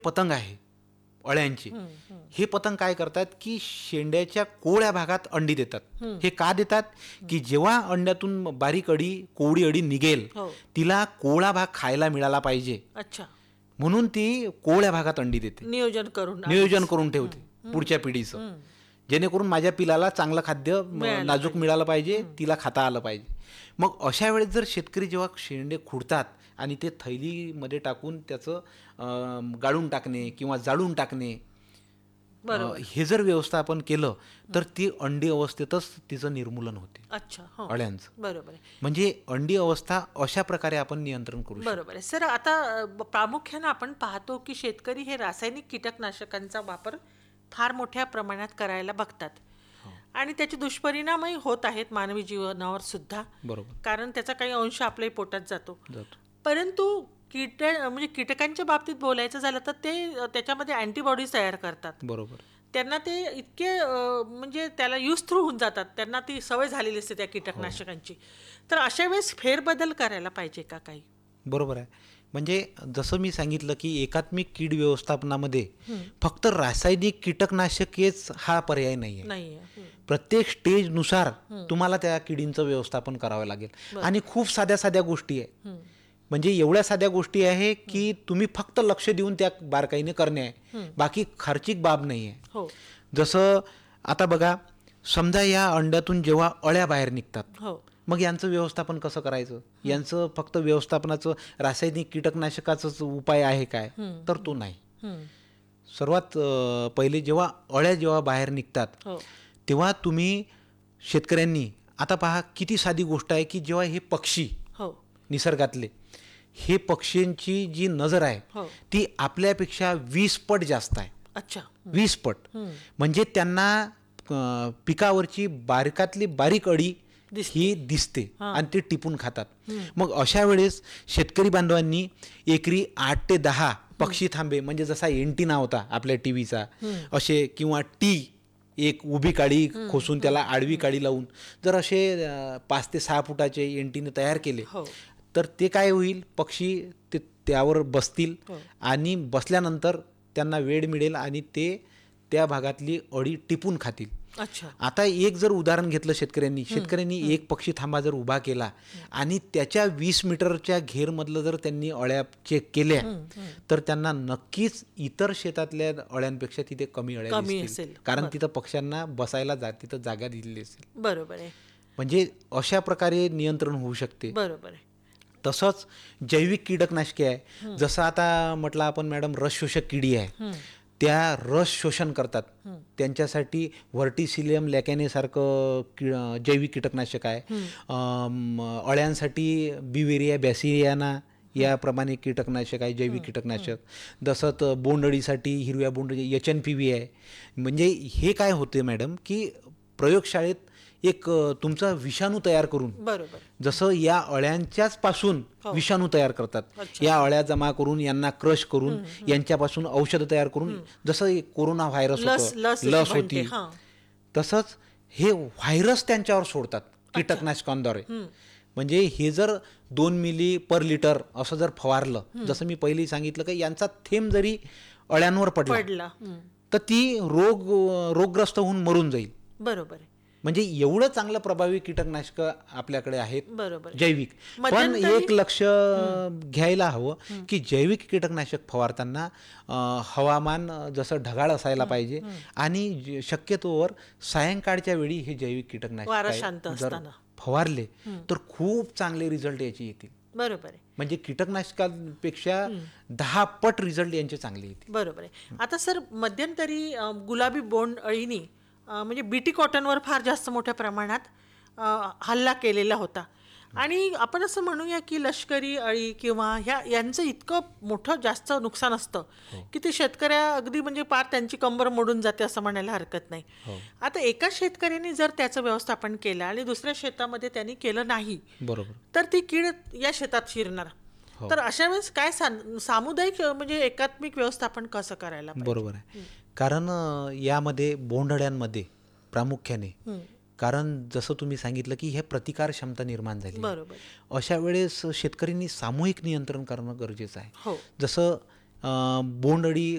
पतंग आहे अळ्यांचे, हे पतंग काय करतात की शेंड्याच्या कोवळ्या भागात अंडी देतात. हे का देतात की जेव्हा अंड्यातून बारीक अडी कोवळी अडी निघेल तिला कोवळा भाग खायला मिळाला पाहिजे, अच्छा, म्हणून ती कोवळ्या भागात अंडी देते, नियोजन करून ठेवते पुढच्या पिढीचं, जेणेकरून माझ्या पिलाला चांगलं खाद्य नाजूक मिळालं पाहिजे, तिला खाता आलं पाहिजे. मग अशा वेळेस जर शेतकरी जेव्हा शेंडे खुडतात आणि ते थैलीमध्ये टाकून त्याचं गाळून टाकणे किंवा जाळून टाकणे, हे जर व्यवस्थापन केलं तर ती अंडी अवस्थेतच तिचं निर्मूलन होते. अच्छा, अळ्यांचं. बरोबर आहे. म्हणजे अंडी अवस्था अशा प्रकारे आपण नियंत्रण करू शकतो. बरोबर आहे सर. आता प्रामुख्याने आपण पाहतो की शेतकरी हे रासायनिक कीटकनाशकांचा वापर फार मोठ्या प्रमाणात करायला बघतात आणि त्याचे दुष्परिणामही होत आहेत मानवी जीवनावर सुद्धा. बरोबर. कारण त्याचा काही अंश आपल्याही पोटात जातो. परंतु म्हणजे कीटकांच्या बाबतीत बोलायचं झालं तर ते त्याच्यामध्ये अँटीबॉडीज तयार करतात. बरोबर. त्यांना ते इतके म्हणजे त्याला यूज थ्रू होऊन जातात, त्यांना ती सवय झालेली असते त्या कीटकनाशकांची. तर अशा वेळेस फेरबदल करायला पाहिजे का काही? बरोबर आहे. म्हणजे जसं मी सांगितलं की एकात्मिक कीड व्यवस्थापनामध्ये फक्त रासायनिक कीटकनाशकेच हा पर्याय नाही आहे. प्रत्येक स्टेजनुसार तुम्हाला त्या किडींचं व्यवस्थापन करावं लागेल. आणि खूप साध्या साध्या गोष्टी आहे, म्हणजे एवढ्या साध्या गोष्टी आहे की तुम्ही फक्त लक्ष देऊन त्या बारकाईने करणे आहे, बाकी खर्चिक बाब नाही आहे. जसं आता बघा, समजा या अंड्यातून जेव्हा अळ्या बाहेर निघतात, मग यांचं व्यवस्थापन कसं करायचं? यांचं फक्त व्यवस्थापनाचं रासायनिक कीटकनाशकाचाच उपाय आहे काय? तर तो नाही. सर्वात पहिले जेव्हा बाहेर निघतात तेव्हा तुम्ही शेतकऱ्यांनी, आता पहा किती साधी गोष्ट आहे की जेव्हा हे पक्षी निसर्गातले हे पक्ष्यांची जी नजर आहे ती आपल्यापेक्षा 20 पट जास्त आहे. अच्छा, 20 पट. म्हणजे त्यांना पिकावरची बारीकातली बारीक अळी ही दिसते आणि ते टिपून खातात. मग अशा वेळेस शेतकरी बांधवांनी एकरी 8 ते 10 पक्षी थांबे, म्हणजे जसा एंटिना होता आपल्या टीव्हीचा असे, किंवा एक उभी काडी खोसून त्याला आडवी काडी लावून जर असे 5 ते 6 फुटाचे एंटिने तयार केले तर ते काय होईल, पक्षी ते त्यावर बसतील आणि बसल्यानंतर त्यांना वेळ मिळेल आणि ते त्या भागातली अळी टिपून खातील. आता एक जर उदाहरण घेतलं शेतकऱ्यांनी एक पक्षी थांबा जर उभा केला आणि त्याच्या 20 मीटरच्या घेरमधलं जर त्यांनी अळ्या चेक केल्या तर त्यांना नक्कीच इतर शेतातल्या अळ्यांपेक्षा तिथे कमी अळ्या दिसतील, कारण तिथं पक्ष्यांना बसायला तिथं जागा दिलेली असेल. बरोबर आहे. म्हणजे अशा प्रकारे नियंत्रण होऊ शकते. बरोबर आहे. तसंच जैविक कीटकनाशके आहे, जसं आता म्हटलं आपण मॅडम रस शोषक किडी आहे, त्या रस शोषण करतात, त्यांच्यासाठी व्हर्टिसिलियम लॅकॅनेसारखं जैविक कीटकनाशक आहे. अळ्यांसाठी बिवेरिया बॅसिलियाना याप्रमाणे कीटकनाशक आहे, जैविक कीटकनाशक. जसं बोंडअळीसाठी हिरव्या बोंडअळी HNPV आहे. म्हणजे हे काय होते मॅडम की प्रयोगशाळेत एक तुमचा विषाणू तयार करून, जसं या अळ्यांच्याच पासून विषाणू तयार करतात, या अळ्या जमा करून यांना क्रश करून यांच्यापासून औषध तयार करून, जसं कोरोना व्हायरस लस होती तसंच हे व्हायरस त्यांच्यावर सोडतात कीटकनाशकांद्वारे. म्हणजे हे जर 2 मिली पर लिटर असं जर फवारलं, जसं मी पहिली सांगितलं की यांचा थेंब जरी अळ्यांवर पडला तर ती रोगग्रस्त होऊन मरून जाईल. बरोबर आहे. म्हणजे एवढं चांगलं प्रभावी कीटकनाशक आपल्याकडे आहेत जैविक. पण एक लक्ष घ्यायला हवं की जैविक कीटकनाशक फवारताना हवामान जसं ढगाळ असायला पाहिजे आणि शक्यतोवर सायंकाळच्या वेळी हे जैविक कीटकनाशक जर फवारले तर खूप चांगले रिझल्ट याचे येतील. बरोबर आहे. म्हणजे कीटकनाशकांपेक्षा 10 पट रिझल्ट यांचे चांगले येतील. बरोबर आहे. आता सर मध्यंतरी गुलाबी बोंड अळीनी म्हणजे बीटी कॉटनवर फार जास्त मोठ्या प्रमाणात हल्ला केलेला होता आणि आपण असं म्हणूया की लष्करी अळी किंवा यांचं इतकं मोठं जास्त नुकसान असतं की ते शेतकऱ्या अगदी म्हणजे पार त्यांची कंबर मोडून जाते असं म्हणायला हरकत नाही. आता एका शेतकऱ्याने जर त्याचं व्यवस्थापन केलं आणि दुसऱ्या शेतामध्ये त्यांनी केलं नाही, बरोबर, तर ती कीड या शेतात शिरणार. तर अशा वेळेस काय सामुदायिक म्हणजे एकात्मिक व्यवस्थापन कसं करायला पाहिजे? बरोबर आहे. कारण यामध्ये बोंडअळ्यांमध्ये प्रामुख्याने, कारण जसं तुम्ही सांगितलं की हे प्रतिकार क्षमता निर्माण झाली, बरोबर, अशा वेळेस शेतकऱ्यांनी सामूहिक नियंत्रण करणं गरजेचं आहे. जसं बोंडअळी